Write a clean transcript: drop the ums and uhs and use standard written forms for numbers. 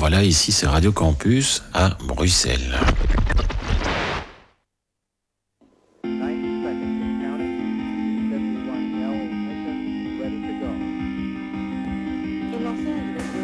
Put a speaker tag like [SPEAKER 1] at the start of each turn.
[SPEAKER 1] voilà, ici c'est Radio Campus à Bruxelles.
[SPEAKER 2] En Los Angeles,